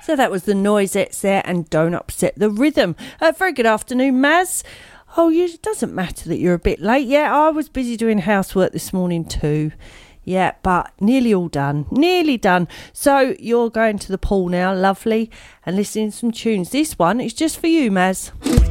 So that was the Noisettes there, and Don't Upset the Rhythm. Very good afternoon, Maz. Oh, it doesn't matter that you're a bit late. Yeah, I was busy doing housework this morning too. Yeah, but nearly all done. Nearly done. So you're going to the pool now, lovely, and listening to some tunes. This one is just for you, Maz.